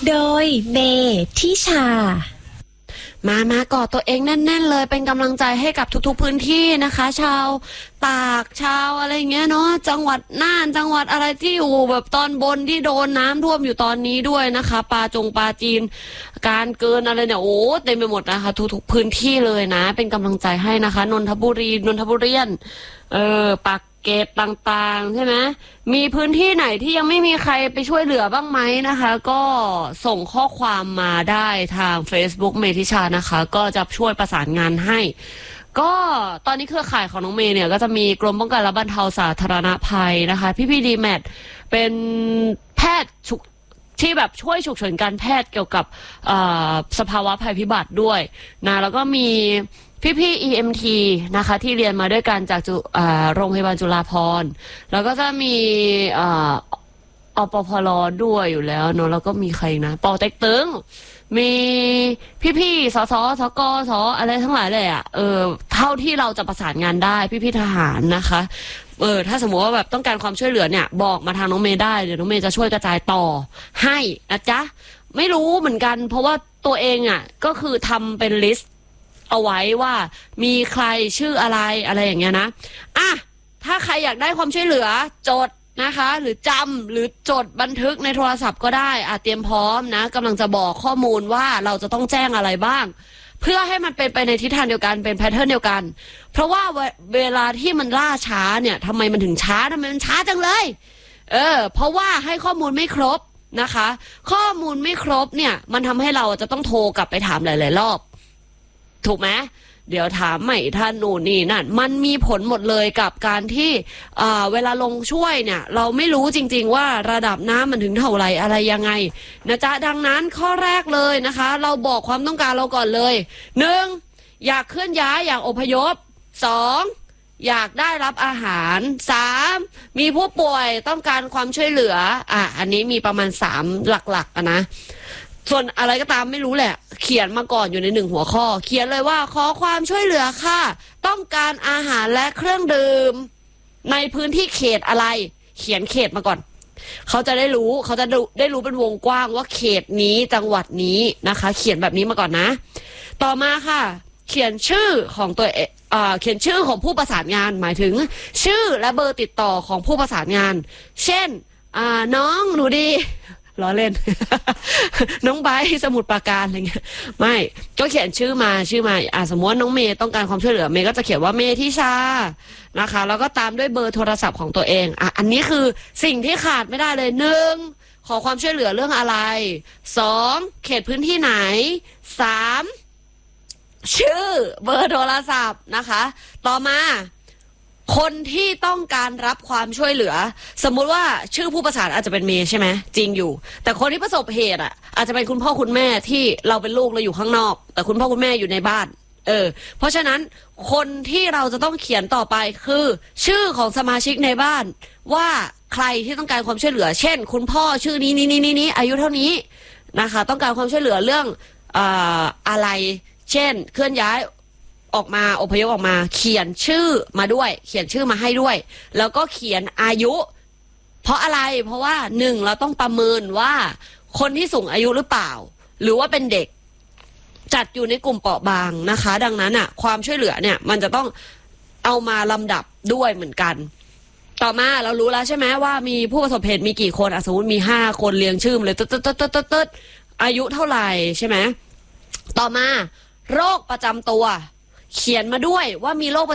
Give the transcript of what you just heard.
โดยเมทิชามากอดตัวเองแน่นๆเลยเป็นกำลังใจให้กับทุกๆพื้นที่นะคะชาวตากชาวอะไรเงี้ยเนาะจังหวัดน่านจังหวัดอะไรที่อยู่แบบตอนบนที่โดนน้ำท่วมอยู่ตอนนี้ด้วยนะคะปาจีนการเกินอะไรเนี่ยโอ้เต็มไปหมดนะคะทุกๆพื้นที่เลยนะเป็นกำลังใจให้นะคะนนทบุรีปากเกร็ดต่างๆใช่ไหมมีพื้นที่ไหนที่ยังไม่มีใครไปช่วยเหลือบ้างไหมนะคะก็ส่งข้อความมาได้ทาง Facebook เมทิชานะคะก็จะช่วยประสานงานให้ก็ตอนนี้เครือข่ายของน้องเมย์เนี่ยก็จะมีกรมป้องกันและบรรเทาสาธารณภัยนะคะพี่ดีแมทเป็นแพทย์ที่แบบช่วยฉุกเฉินการแพทย์เกี่ยวกับสภาวะภัยพิบัติด้วยนะแล้วก็มีพี่ EMT นะคะที่เรียนมาด้วยกันจากโรงพยาบาลจุฬาภรณ์แล้วก็จะมีอปพลด้วยอยู่แล้วเนอะแล้วก็มีใครนะปอเต็กตึงมีพี่สสกสอะไรทั้งหลายเลยอ่ะเท่าที่เราจะประสานงานได้พี่ทหารนะคะถ้าสมมติว่าแบบต้องการความช่วยเหลือเนี่ยบอกมาทางน้องเมย์ได้เดี๋ยวน้องเมย์จะช่วยกระจายต่อให้นะจ๊ะไม่รู้เหมือนกันเพราะว่าตัวเองอ่ะก็คือทำเป็นลิสต์เอาไว้ว่ามีใครชื่ออะไรอย่างเงี้ยนะถ้าใครอยากได้ความช่วยเหลือจดนะคะหรือจำหรือจดบันทึกในโทรศัพท์ก็ได้เตรียมพร้อมนะกำลังจะบอกข้อมูลว่าเราจะต้องแจ้งอะไรบ้างเพื่อให้มันเป็นไปในทิศทางเดียวกันเป็นแพทเทิร์นเดียวกันเพราะว่าเวลาที่มันล่าช้าเนี่ยทำไมมันถึงช้าทำไมมันช้าจังเลยเพราะว่าให้ข้อมูลไม่ครบนะคะข้อมูลไม่ครบเนี่ยมันทำให้เราจะต้องโทรกลับไปถามหลายๆรอบถูกไหมเดี๋ยวถามใหม่ท่านนู่นนี่นั่นมันมีผลหมดเลยกับการที่เวลาลงช่วยเนี่ยเราไม่รู้จริงๆว่าระดับน้ำมันถึงเท่าไหร่อะไรยังไงนะจ๊ะดังนั้นข้อแรกเลยนะคะเราบอกความต้องการเราก่อนเลย1อยากเคลื่อนย้ายอยากอพยพ2อยากได้รับอาหาร3มีผู้ป่วยต้องการความช่วยเหลืออันนี้มีประมาณ3หลักๆนะส่วนอะไรก็ตามไม่รู้แหละเขียนมาก่อนอยู่ใน1หัวข้อเขียนเลยว่าขอความช่วยเหลือค่ะต้องการอาหารและเครื่องดื่มในพื้นที่เขตอะไรเขียนเขตมาก่อนเขาจะได้รู้เป็นวงกว้างว่าเขตนี้จังหวัดนี้นะคะเขียนแบบนี้มาก่อนนะต่อมาค่ะเขียนชื่อของตัวเขียนชื่อของผู้ประสานงานหมายถึงชื่อและเบอร์ติดต่อของผู้ประสานงานเช่นน้องหนูดีล้อเล่น น้องไบร์ทสมุทรปราการอะไรเงี้ยไม่ก็เขียนชื่อมาสมมติว่าน้องเมย์ต้องการความช่วยเหลือเมย์ก็จะเขียนว่าเมทิชานะคะแล้วก็ตามด้วยเบอร์โทรศัพท์ของตัวเองอันนี้คือสิ่งที่ขาดไม่ได้เลย1ขอความช่วยเหลือเรื่องอะไร2เขตพื้นที่ไหน3ชื่อเบอร์โทรศัพท์นะคะต่อมาคนที่ต้องการรับความช่วยเหลือสมมุติว่าชื่อผู้ประสานอาจจะเป็นเมย์ใช่ไหมจริงอยู่แต่คนที่ประสบเหตุอาจจะเป็นคุณพ่อคุณแม่ที่เราเป็นลูกเราอยู่ข้างนอกแต่คุณพ่อคุณแม่อยู่ในบ้านเพราะฉะนั้นคนที่เราจะต้องเขียนต่อไปคือชื่อของสมาชิกในบ้านว่าใครที่ต้องการความช่วยเหลือเช่นคุณพ่อชื่อนี้อายุเท่านี้นะคะต้องการความช่วยเหลือเรื่องอะไรเช่นเคลื่อนย้ายออกมาอพยพออกมาเขียนชื่อมาด้วยเขียนชื่อมาให้ด้วยแล้วก็เขียนอายุเพราะอะไรเพราะว่าเราต้องประเมินว่าคนที่สูงอายุหรือเปล่าหรือว่าเป็นเด็กจัดอยู่ในกลุ่มเปราะบางนะคะดังนั้นความช่วยเหลือเนี่ยมันจะต้องเอามาลำดับด้วยเหมือนกันต่อมาเรารู้แล้วใช่ไหมว่ามีผู้ประสบเหตุมีกี่คนสมมติมี5คนเรียงชื่อเลยตึ๊ดอายุเท่าไหร่ใช่ไหมต่อมาโรคประจำตัวเขียนมาด้วยว่ามีโรค